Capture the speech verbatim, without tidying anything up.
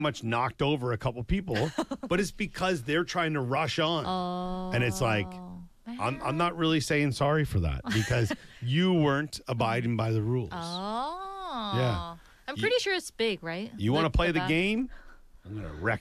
much knocked over a couple people, but it's because they're trying to rush on. Oh. And it's like, I'm, I'm not really saying sorry for that because you weren't abiding by the rules. Oh. Yeah. I'm pretty sure it's big, right? You want to The- play the back- game? I'm going to wreck